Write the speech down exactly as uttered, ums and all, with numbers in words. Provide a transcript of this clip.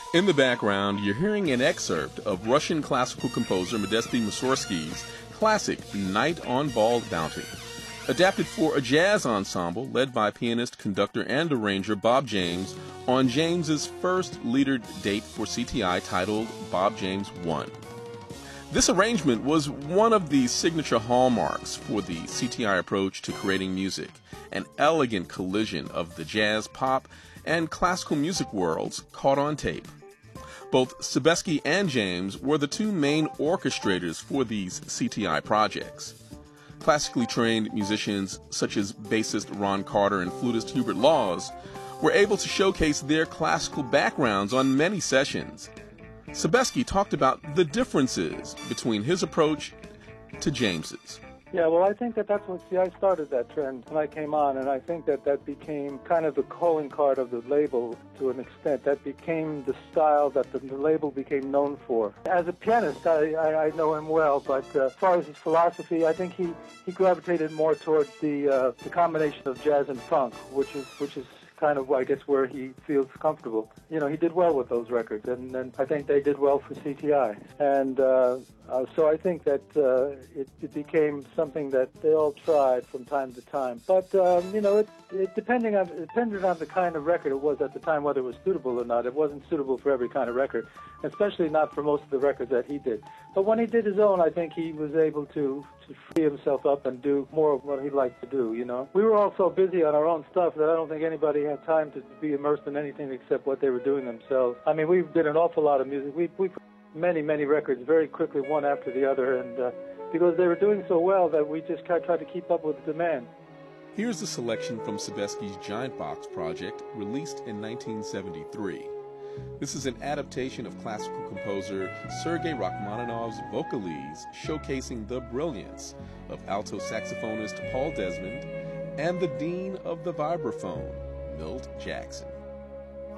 In the background, you're hearing an excerpt of Russian classical composer Modesty Mussorgsky's classic Night on Bald Bounty, adapted for a jazz ensemble led by pianist, conductor, and arranger Bob James on James's first leader date for C T I titled Bob James one. This arrangement was one of the signature hallmarks for the C T I approach to creating music, an elegant collision of the jazz, pop, and classical music worlds caught on tape. Both Sebesky and James were the two main orchestrators for these C T I projects. Classically trained musicians such as bassist Ron Carter and flutist Hubert Laws were able to showcase their classical backgrounds on many sessions. Sebesky talked about the differences between his approach to James's. Yeah, well, I think that that's what, see, I started that trend when I came on, and I think that that became kind of the calling card of the label to an extent. That became the style that the, the label became known for. As a pianist, I, I, I know him well, but uh, as far as his philosophy, I think he, he gravitated more towards the uh, the combination of jazz and funk, which is which is kind of, I guess, where he feels comfortable. You know, he did well with those records, and, and I think they did well for C T I. And uh, uh, so I think that uh, it, it became something that they all tried from time to time. But, um, you know, it, it, depending on, it depended on the kind of record it was at the time, whether it was suitable or not. It wasn't suitable for every kind of record, especially not for most of the records that he did. But when he did his own, I think he was able to, to free himself up and do more of what he liked to do, you know. We were all so busy on our own stuff that I don't think anybody had time to be immersed in anything except what they were doing themselves. I mean, we did an awful lot of music. We, we put many, many records very quickly, one after the other, and uh, because they were doing so well that we just kind of tried to keep up with the demand. Here's a selection from Sebesky's Giant Box project, released in nineteen seventy-three. This is an adaptation of classical composer Sergei Rachmaninoff's Vocalese, showcasing the brilliance of alto saxophonist Paul Desmond and the dean of the vibraphone, Milt Jackson.